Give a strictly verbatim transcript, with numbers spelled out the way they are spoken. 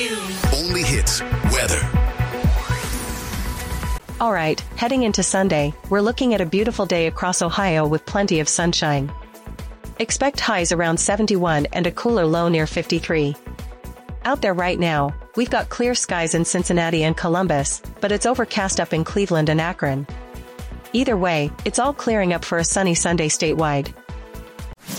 Only hits weather. All right, heading into Sunday, we're looking at a beautiful day across Ohio with plenty of sunshine. Expect highs around seventy-one and a cooler low near fifty-three. Out there right now, we've got clear skies in Cincinnati and Columbus, but it's overcast up in Cleveland and Akron. Either way, it's all clearing up for a sunny Sunday statewide.